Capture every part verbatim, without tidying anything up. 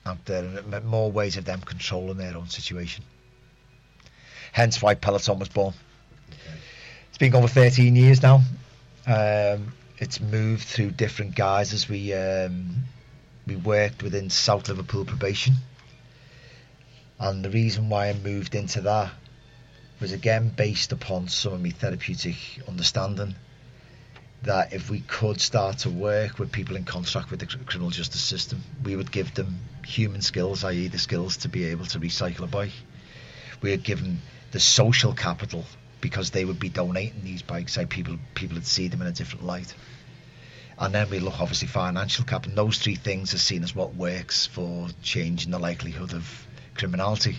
out there, and more ways of them controlling their own situation. Hence why Peloton was born. Okay. It's been going for thirteen years now. Um, it's moved through different guises. We um, we worked within South Liverpool probation, and the reason why I moved into that was again based upon some of my therapeutic understanding that if we could start to work with people in contract with the criminal justice system, we would give them human skills, that is the skills to be able to recycle a bike. We would give them the social capital, because they would be donating these bikes, like people people would see them in a different light. And then we look, obviously, financial capital. And those three things are seen as what works for changing the likelihood of criminality.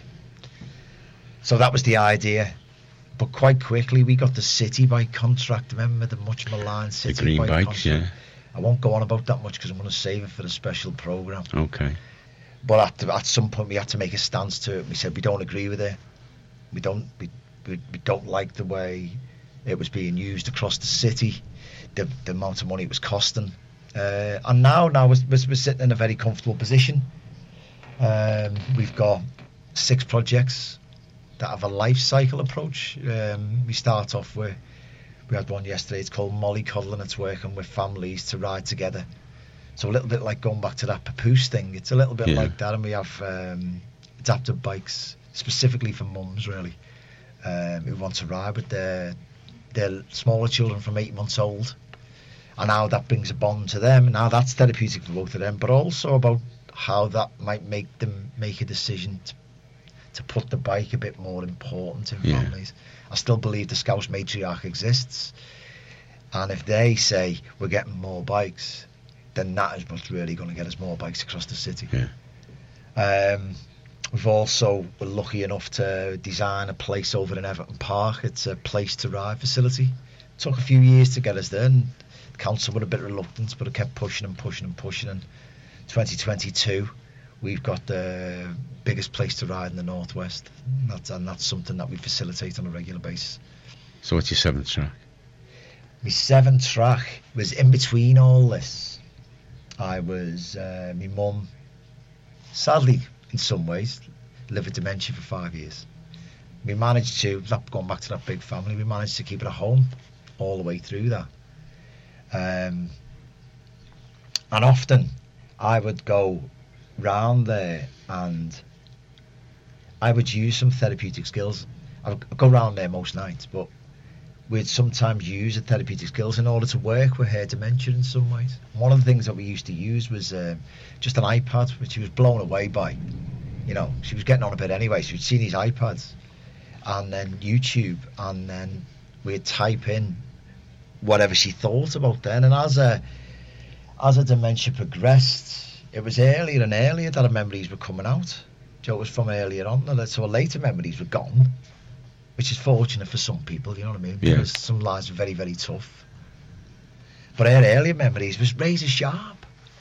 So that was the idea. But quite quickly, we got the City Bike contract. Remember the much maligned City the green Bike bikes, contract? Yeah. I won't go on about that much because I'm going to save it for the special programme. Okay. But at, the, at some point, we had to make a stance to it. We said we don't agree with it. We don't we, we, we don't like the way it was being used across the city, the, the amount of money it was costing. Uh, and now, now we're, we're sitting in a very comfortable position. Um, we've got six projects that have a life cycle approach. Um, we start off with, we had one yesterday, it's called Mollycoddling. It's working with families to ride together. So a little bit like going back to that Papoose thing. It's a little bit yeah. like that, and we have um, adapted bikes specifically for mums, really, um, who want to ride with their their smaller children from eight months old, and how that brings a bond to them, and how that's therapeutic for both of them, but also about how that might make them make a decision to, to put the bike a bit more important in yeah. families. I still believe the Scouse matriarch exists, and if they say we're getting more bikes, then that is what's really going to get us more bikes across the city. Yeah. Um, we've also were lucky enough to design a place over in Everton Park. It's a place to ride facility. It took a few years to get us there, and the council were a bit reluctant, but it kept pushing and pushing and pushing. And twenty twenty-two, we've got the biggest place to ride in the northwest. And that's, and that's something that we facilitate on a regular basis. So what's your seventh track? My seventh track was in between all this. I was, uh, my mum, sadly, in some ways, lived with dementia for five years. We managed to, that going back to that big family, we managed to keep it at home all the way through that. Um, and often I would go round there and I would use some therapeutic skills. I would go round there most nights, but we'd sometimes use the therapeutic skills in order to work with her dementia in some ways. One of the things that we used to use was um, just an iPad, which she was blown away by. You know, she was getting on a bit anyway, so we'd seen these iPads, and then YouTube, and then we'd type in whatever she thought about then. And as a, as her dementia progressed, it was earlier and earlier that her memories were coming out. So it was from earlier on, so her later memories were gone, which is fortunate for some people, you know what I mean? Yeah. Because some lives are very, very tough. But her earlier memories was razor sharp.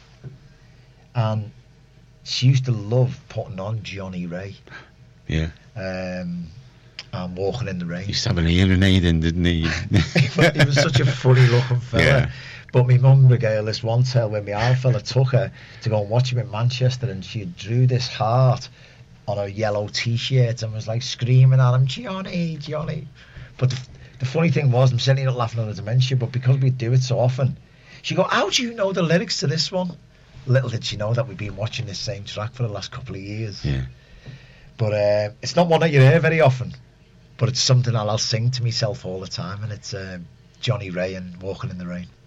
And she used to love putting on Johnny Ray. Yeah. Um, and Walking in the Rain. He used to have an hearing aid in, didn't he? He was such a funny looking fella. Yeah. But my mum regaled this one tale when my old fella took her to go and watch him in Manchester, and she drew this heart on a yellow t-shirt and was like screaming at him, Johnny, Johnny. But the, the funny thing was, I'm certainly not laughing at the dementia, but because we do it so often, she go, how do you know the lyrics to this one? Little did she know that we've been watching this same track for the last couple of years. Yeah. But uh, it's not one that you hear very often, but it's something I'll, I'll sing to myself all the time, and it's uh, Johnny Ray and Walking in the Rain.